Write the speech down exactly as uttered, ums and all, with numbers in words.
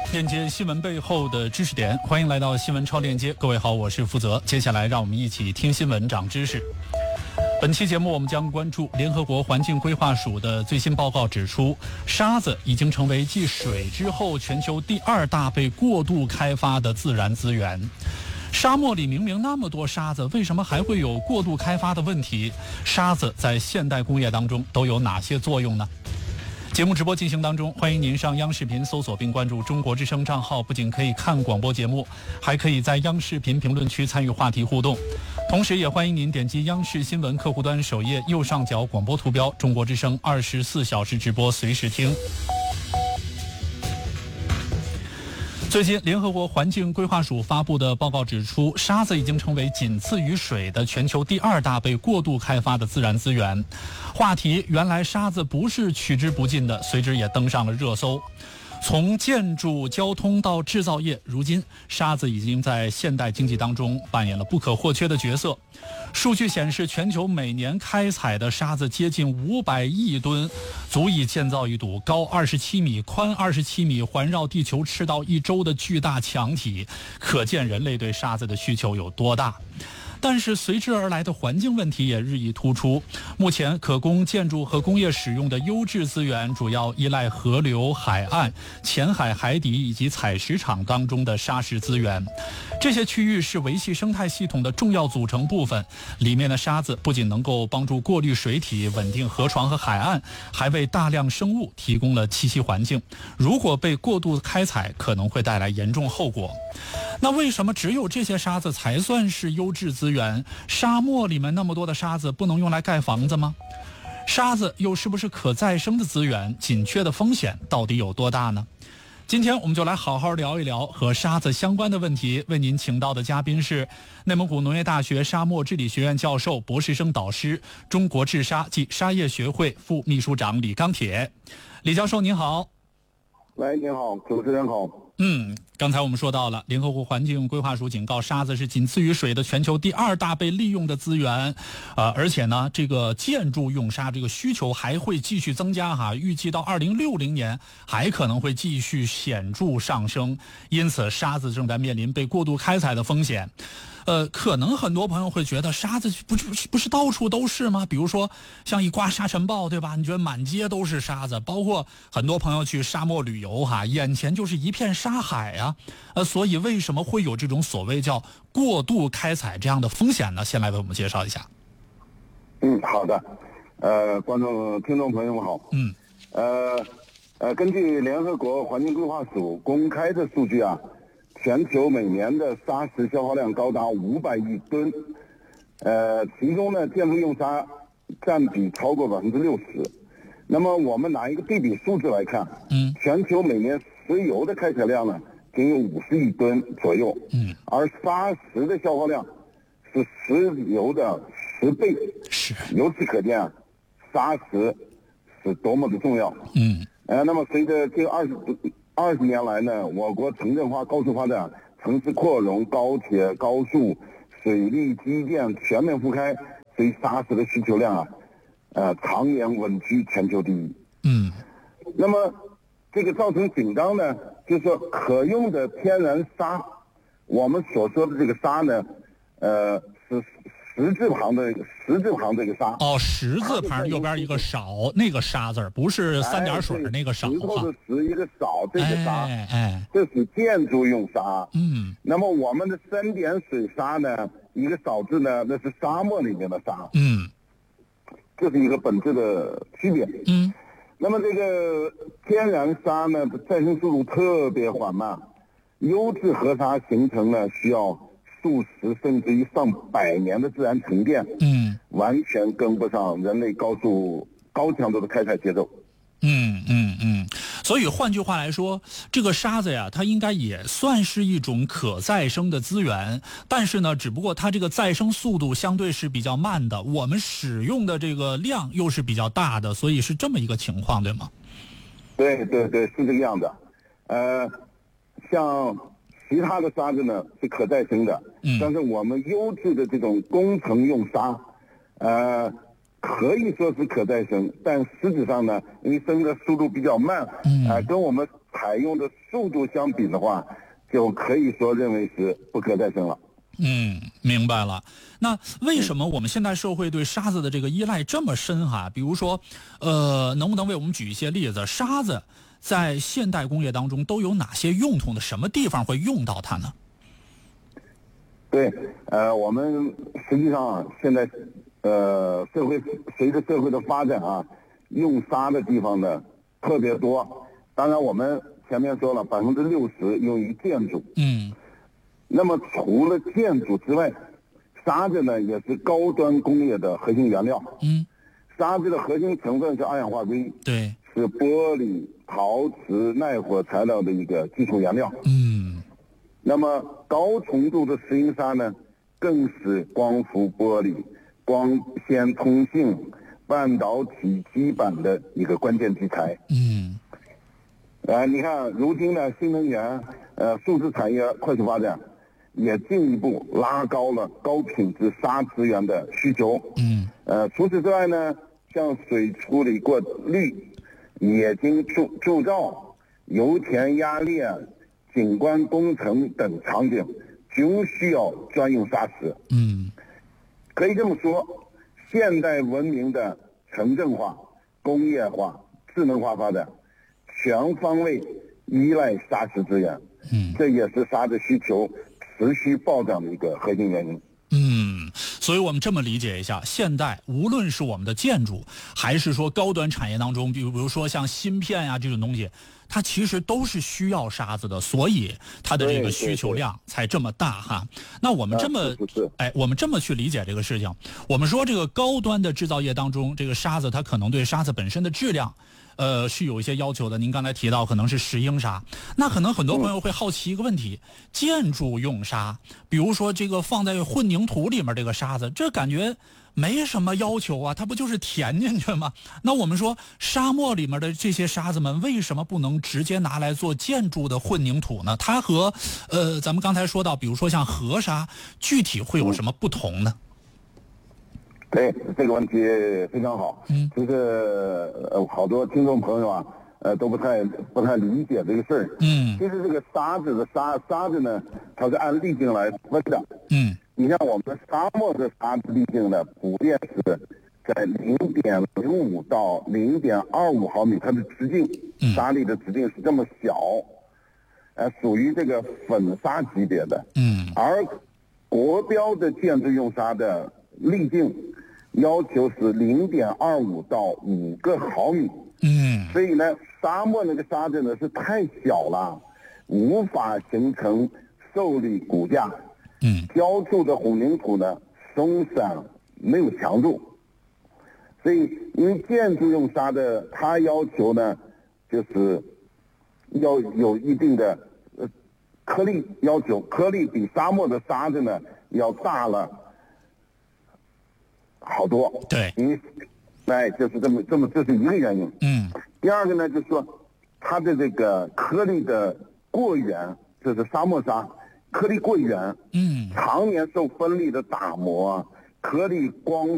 链接新闻背后的知识点，欢迎来到新闻超链接。各位好，我是负责。接下来让我们一起听新闻长知识。本期节目我们将关注联合国环境规划署的最新报告指出，沙子已经成为继水之后全球第二大被过度开发的自然资源。沙漠里明明那么多沙子，为什么还会有过度开发的问题？沙子在现代工业当中都有哪些作用呢？节目直播进行当中，欢迎您上央视频搜索并关注中国之声账号，不仅可以看广播节目，还可以在央视频评论区参与话题互动。同时也欢迎您点击央视新闻客户端首页右上角广播图标，中国之声二十四小时直播随时听。最近，联合国环境规划署发布的报告指出，沙子已经成为仅次于水的全球第二大被过度开发的自然资源。话题原来沙子不是取之不尽的，随之也登上了热搜。从建筑、交通到制造业，如今沙子已经在现代经济当中扮演了不可或缺的角色。数据显示，全球每年开采的沙子接近五百亿吨，足以建造一堵高二十七米、宽二十七米、环绕地球赤道一周的巨大墙体，可见人类对沙子的需求有多大。但是随之而来的环境问题也日益突出。目前可供建筑和工业使用的优质资源主要依赖河流、海岸、浅海海底以及采石场当中的沙石资源。这些区域是维系生态系统的重要组成部分，里面的沙子不仅能够帮助过滤水体、稳定河床和海岸，还为大量生物提供了栖息环境。如果被过度开采，可能会带来严重后果。那为什么只有这些沙子才算是优质资源？沙漠里面那么多的沙子不能用来盖房子吗？沙子又是不是可再生的资源？紧缺的风险到底有多大呢？今天我们就来好好聊一聊和沙子相关的问题。为您请到的嘉宾是内蒙古农业大学沙漠治理学院教授、博士生导师、中国治沙暨沙业学会副秘书长李钢铁。李教授您好。 喂，您好，主持人好。 嗯，刚才我们说到了，联合国环境规划署警告，沙子是仅次于水的全球第二大被利用的资源，呃，而且呢，这个建筑用沙这个需求还会继续增加哈，预计到二零六零年还可能会继续显著上升，因此沙子正在面临被过度开采的风险。呃，可能很多朋友会觉得沙子不是不是到处都是吗？比如说像一刮沙尘暴，对吧？你觉得满街都是沙子，包括很多朋友去沙漠旅游哈，眼前就是一片沙海啊。呃，所以为什么会有这种所谓叫过度开采这样的风险呢？先来为我们介绍一下。 嗯，好的。呃，观众、听众朋友们好。 嗯。 呃呃，根据联合国环境规划署公开的数据啊。全球每年的沙石消耗量高达五百亿吨，呃，其中呢，建筑用沙占比超过百分之六十。那么我们拿一个对比数字来看，嗯，全球每年石油的开采量呢，仅有五十亿吨左右，嗯，而沙石的消耗量是石油的十倍， 是。 由此可见啊，沙石是多么的重要，嗯，呃，那么随着这二十。二十年来呢，我国城镇化、高速发展、城市扩容、高铁、高速、水利基建全面覆开，对沙石的需求量啊，呃，常年稳居全球第一。嗯。那么，这个造成紧张呢，就是说可用的天然沙，我们所说的这个沙呢，呃，是十字旁的十字旁这个沙。 哦，十字旁右边一个少，那个沙字不是三点水那个少哈。 石头的石一个少，这个沙， 哎哎， 这是建筑用沙。 嗯。 那么我们的三点水沙呢，一个少字呢，那是沙漠里面的沙。嗯。这是一个本质的区别。嗯。那么这个天然沙呢，再生速度特别缓慢，优质河沙形成呢需要数十甚至于上百年的自然沉淀，嗯，完全跟不上人类高速高强度的开采节奏。 嗯嗯嗯，所以换句话来说，这个沙子呀，它应该也算是一种可再生的资源，但是呢，只不过它这个再生速度相对是比较慢的，我们使用的这个量又是比较大的，所以是这么一个情况，对吗？ 对对对，是这个样的。呃，像其他的沙子呢是可再生的，嗯，但是我们优质的这种工程用沙，呃， 可以说是可再生，但实质上呢，因为生的速度比较慢，嗯，啊、呃，跟我们采用的速度相比的话，就可以说认为是不可再生了。 嗯，明白了。那为什么我们现代社会对沙子的这个依赖这么深哈？比如说，呃，能不能为我们举一些例子？沙子在现代工业当中都有哪些用途呢？什么地方会用到它呢？ 对，呃，我们实际上啊，现在，呃，社会随着社会的发展啊，用沙的地方呢特别多。当然，我们前面说了，百分之六十用于建筑。嗯。那么除了建筑之外，沙子呢也是高端工业的核心原料。嗯。沙子的核心成分是二氧化硅。 对。 是玻璃、陶瓷、耐火材料的一个基础原料。嗯。那么高纯度的石英砂呢，更是光伏玻璃、光纤通信、半导体基板的一个关键基材。嗯。呃，你看，如今呢，新能源、呃，数字产业快速发展，也进一步拉高了高品质砂资源的需求。嗯。呃，除此之外呢，像水处理过滤、冶金铸铸造、油田压炼、景观工程等场景，均需要专用砂石。嗯，可以这么说，现代文明的城镇化、工业化、智能化发展，全方位依赖砂石资源。嗯，这也是砂的需求持续暴涨的一个核心原因。 嗯，所以我们这么理解一下，现代无论是我们的建筑，还是说高端产业当中，比如比如说像芯片呀、啊、这种东西，它其实都是需要沙子的，所以它的这个需求量才这么大哈。那我们这么，哎，我们这么去理解这个事情，我们说这个高端的制造业当中，这个沙子它可能对沙子本身的质量。呃，是有一些要求的。您刚才提到可能是石英砂，那可能很多朋友会好奇一个问题：建筑用砂，比如说这个放在混凝土里面这个沙子，这感觉没什么要求啊，它不就是填进去吗？那我们说沙漠里面的这些沙子们为什么不能直接拿来做建筑的混凝土呢？它和呃咱们刚才说到，比如说像河沙，具体会有什么不同呢？ 对，这个问题非常好。嗯，其实呃好多听众朋友啊，呃都不太不太理解这个事儿。嗯，其实这个沙子的沙沙子呢，它是按粒径来分的。嗯，你像我们沙漠的沙子粒径呢，普遍是在零点零五到零点二五毫米，它的直径，沙粒的直径是这么小，呃，属于这个粉沙级别的。嗯，而国标的建筑用沙的粒径要求是零点二五到五个毫米。嗯，所以呢，沙漠那个沙子呢是太小了，无法形成受力骨架。嗯，浇筑的混凝土呢松散没有强度，所以因为建筑用沙的，它要求呢就是要有一定的呃颗粒要求，颗粒比沙漠的沙子呢要大了好多。 对， 因为哎，就是这么这么，这是一个原因。嗯。第二个呢，就是说它的这个颗粒的过圆，就是沙漠沙颗粒过圆。嗯。常年受风力的打磨，颗粒光